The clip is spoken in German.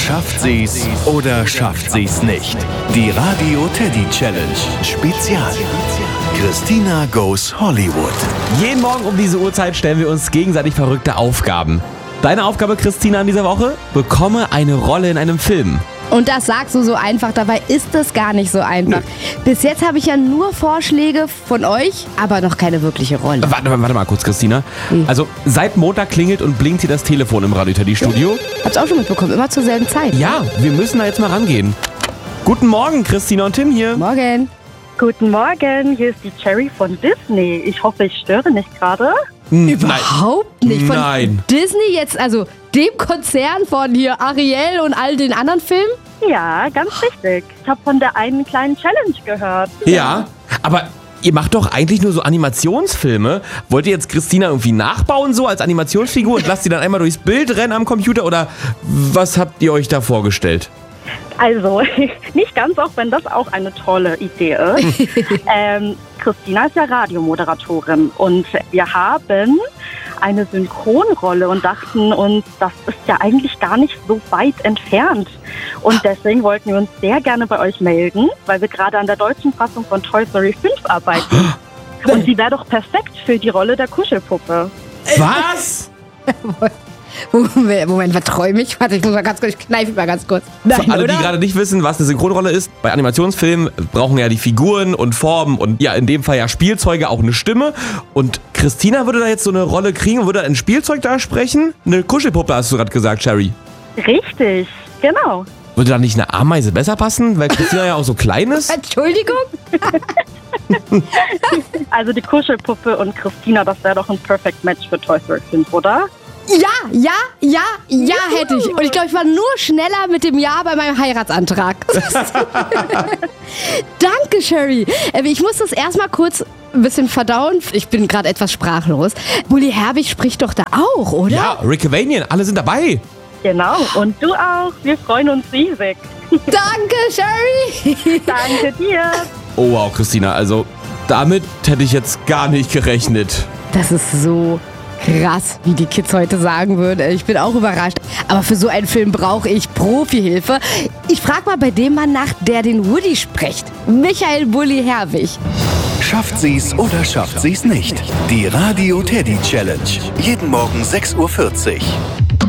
Schafft sie's oder schafft sie's nicht? Die Radio Teddy Challenge Spezial. Christina goes Hollywood. Jeden Morgen um diese Uhrzeit stellen wir uns gegenseitig verrückte Aufgaben. Deine Aufgabe, Christina, in dieser Woche? Bekomme eine Rolle in einem Film. Und das sagst du so einfach, dabei ist es gar nicht so einfach. Bis jetzt habe ich ja nur Vorschläge von euch, aber noch keine wirkliche Rolle. Warte mal kurz, Christina. Also seit Montag klingelt und blinkt hier das Telefon im Radio Teddy Studio. Hab's auch schon mitbekommen, immer zur selben Zeit. Ja, wir müssen da jetzt mal rangehen. Guten Morgen, Christina und Tim hier. Morgen. Guten Morgen, hier ist die Cherry von Disney. Ich hoffe, ich störe nicht gerade. Überhaupt nicht. Von Nein. Disney jetzt, also dem Konzern von hier Ariel und all den anderen Filmen? Ja, ganz richtig. Ich habe von der einen kleinen Challenge gehört. Ja, aber ihr macht doch eigentlich nur so Animationsfilme. Wollt ihr jetzt Christina irgendwie nachbauen so als Animationsfigur und lasst sie dann einmal durchs Bild rennen am Computer oder was habt ihr euch da vorgestellt? Also, nicht ganz, auch wenn das auch eine tolle Idee ist. Christina ist ja Radiomoderatorin und wir haben eine Synchronrolle und dachten uns, das ist ja eigentlich gar nicht so weit entfernt. Und deswegen wollten wir uns sehr gerne bei euch melden, weil wir gerade an der deutschen Fassung von Toy Story 5 arbeiten. Und sie wäre doch perfekt für die Rolle der Kuschelpuppe. Was? Moment, was träume ich? Warte, ich muss mal ganz kurz, ich kneife mal ganz kurz. Nein, Für alle, oder? die gerade nicht wissen, was eine Synchronrolle ist, bei Animationsfilmen brauchen ja die Figuren und Formen und ja in dem Fall ja Spielzeuge auch eine Stimme. Und Christina würde da jetzt so eine Rolle kriegen, würde ein Spielzeug da sprechen? Eine Kuschelpuppe hast du gerade gesagt, Sherry. Richtig, genau. Würde da nicht eine Ameise besser passen, weil Christina ja auch so klein ist? Entschuldigung? Also die Kuschelpuppe und Christina, das wäre doch ein Perfect Match für Toy Story 5, oder? Ja, hätte ich. Und ich glaube, ich war nur schneller mit dem Ja bei meinem Heiratsantrag. Danke, Sherry. Ich muss das erstmal kurz ein bisschen verdauen. Ich bin gerade etwas sprachlos. Bully Herbig spricht doch da auch, oder? Ja, Rick Cavanian, alle sind dabei. Genau, und du auch. Wir freuen uns riesig. Danke, Sherry. Danke dir. Oh wow, Christina, also damit hätte ich jetzt gar nicht gerechnet. Das ist so krass, wie die Kids heute sagen würden. Ich bin auch überrascht. Aber für so einen Film brauche ich Profihilfe. Ich frage mal bei dem Mann nach, der den Woody spricht. Michael Bully Herbig. Schafft sie's oder schafft sie's nicht? Die Radio Teddy Challenge. Jeden Morgen 6:40 Uhr.